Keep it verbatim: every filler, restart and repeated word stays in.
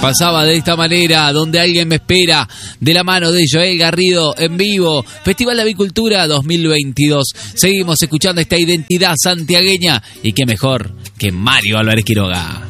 Pasaba de esta manera, Donde alguien me espera, de la mano de Joel Garrido en vivo, Festival de Avicultura dos mil veintidós. Seguimos escuchando esta identidad santiagueña y qué mejor que Mario Álvarez Quiroga.